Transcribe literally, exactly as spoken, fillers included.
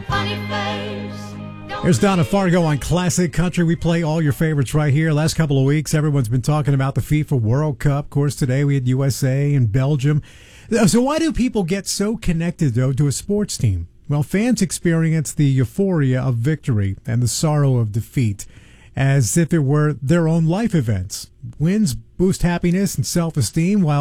Funny face. Here's Donna Fargo on Classic Country. We play all your favorites right here. Last couple of weeks, everyone's been talking about the FIFA World Cup. Of course, today we had U S A and Belgium. So why do people get so connected, though, to a sports team? Well, fans experience the euphoria of victory and the sorrow of defeat as if it were their own life events. Wins boost happiness and self-esteem, while